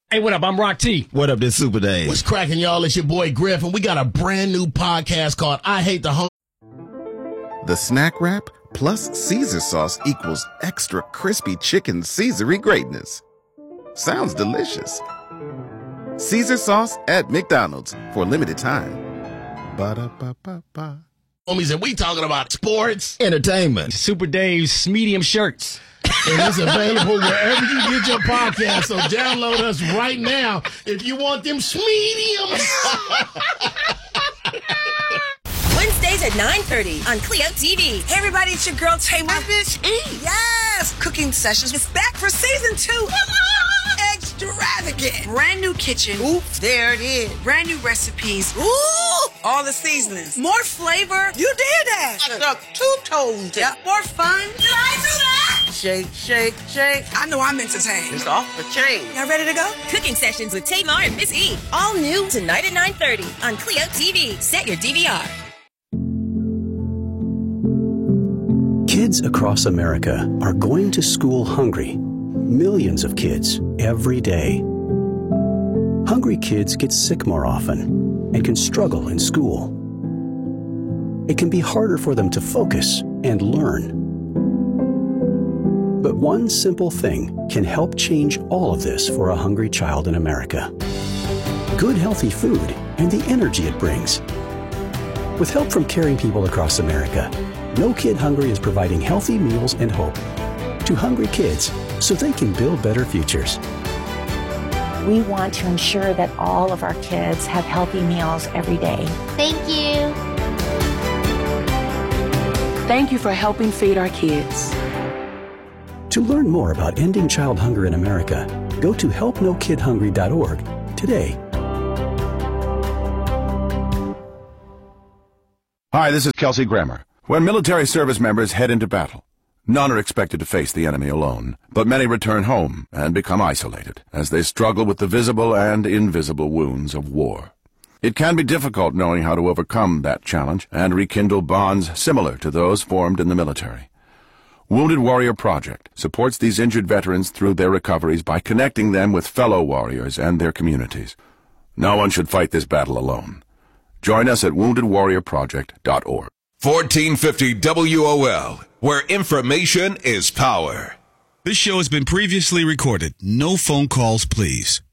Hey, what up? I'm Rock T. What up, this Super Dave? What's cracking, y'all? It's your boy Griff, and we got a brand new podcast called I Hate the Home. The snack wrap plus Caesar sauce equals extra crispy chicken Caesar-y greatness. Sounds delicious. Caesar sauce at McDonald's for a limited time. Ba-da-ba-ba-ba. Homies, and we talking about sports. Entertainment. Super Dave's medium shirts. And it's available wherever you get your podcast. So download us right now if you want them mediums. Wednesdays at 9:30 on Clio TV. Hey everybody, it's your girl Tamar Miss E. Yes! Cooking Sessions is back for season 2. Extravagant. Brand new kitchen. Oops, there it is. Brand new recipes. Ooh! All the seasonings. More flavor. You did that. I stuck 2 toes. Yep. More fun. Did I do that? Shake, shake, shake. I know I'm entertained. It's off the chain. Y'all ready to go? Cooking Sessions with Tamar and Miss E. All new tonight at 9:30 on Clio TV. Set your DVR. Kids across America are going to school hungry. Millions of kids every day. Hungry kids get sick more often and can struggle in school. It can be harder for them to focus and learn. But one simple thing can help change all of this for a hungry child in America. Good, healthy food and the energy it brings. With help from caring people across America, No Kid Hungry is providing healthy meals and hope to hungry kids so they can build better futures. We want to ensure that all of our kids have healthy meals every day. Thank you. Thank you for helping feed our kids. To learn more about ending child hunger in America, go to helpnokidhungry.org today. Hi, this is Kelsey Grammer. When military service members head into battle, none are expected to face the enemy alone, but many return home and become isolated as they struggle with the visible and invisible wounds of war. It can be difficult knowing how to overcome that challenge and rekindle bonds similar to those formed in the military. Wounded Warrior Project supports these injured veterans through their recoveries by connecting them with fellow warriors and their communities. No one should fight this battle alone. Join us at woundedwarriorproject.org. 1450 WOL, where information is power. This show has been previously recorded. No phone calls, please.